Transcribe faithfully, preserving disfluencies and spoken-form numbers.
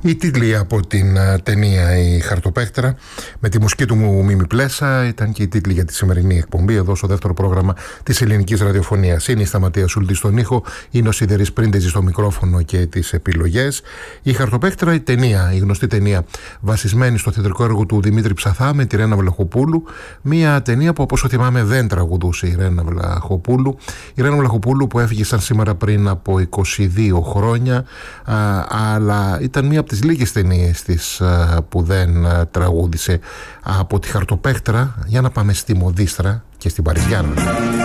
Οι τίτλοι από την uh, ταινία «Η Χαρτοπέχτερα» με τη μουσική του Μίμη Πλέσα ήταν και οι τίτλοι για τη σημερινή εκπομπή εδώ στο δεύτερο πρόγραμμα της ελληνικής ραδιοφωνίας. Είναι η Σταματία Σούλτη στον ήχο, είναι ο Σιδερής Πρίντεζης στο μικρόφωνο και τις επιλογές. «Η Χαρτοπέχτερα», η ταινία, η γνωστή ταινία βασισμένη στο θεατρικό έργο του Δημήτρη Ψαθά με τη Ρένα Βλαχοπούλου. Μια ταινία που, όπως θυμάμαι, δεν τραγουδούσε η Ρένα Βλαχοπούλου. Η Ρένα Βλαχοπούλου που έφυγε σαν σήμερα πριν από είκοσι δύο χρόνια, α, αλλά ήταν μία από τις λίγες ταινίες της που δεν τραγούδισε. Από τη Χαρτοπέχτερα για να πάμε στη Μοδίστρα και στην Παριζιάνα.